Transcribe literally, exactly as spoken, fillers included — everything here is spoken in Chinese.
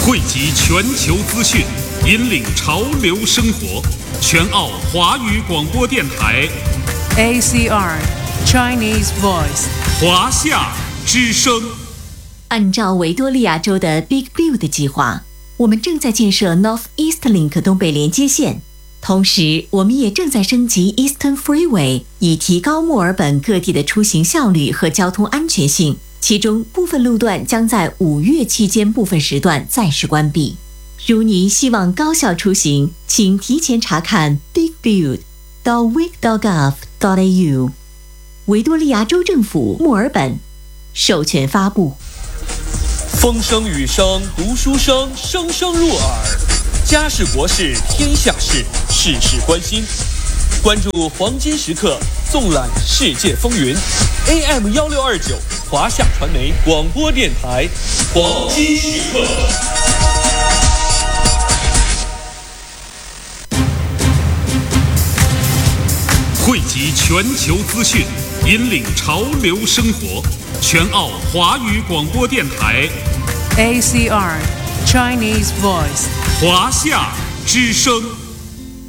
汇集全球资讯，引领潮流生活。全澳华语广播电台 A C R Chinese Voice 华夏之声。 按照维多利亚州的 Big Build 计划，我们正在建设 North East Link 东北连接线，同时我们也正在升级 Eastern Freeway， 以提高墨尔本各地的出行效率和交通安全性。其中部分路段将在五月期间部分时段暂时关闭。如您希望高效出行，请提前查看 Big Build 到 vic 点 gov 点 a u。 维多利亚州政府墨尔本授权发布。 风声雨声读书声，声声入耳。家事国事天下事，事事关心。关注黄金时刻，纵览世界风云。A M 幺六二九华夏传媒广播电台，黄金时刻。 汇集全球资讯，引领潮流生活。全澳华语广播电台 A C R Chinese Voice 华夏之声。